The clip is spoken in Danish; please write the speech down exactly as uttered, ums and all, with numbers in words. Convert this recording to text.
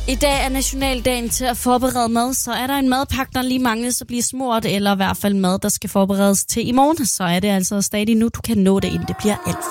I dag er nationaldagen til at forberede mad, så er der en madpakke, der lige mangler, så bliver smurt, eller i hvert fald mad, der skal forberedes til i morgen, så er det altså stadig nu, du kan nå det, inden det bliver alt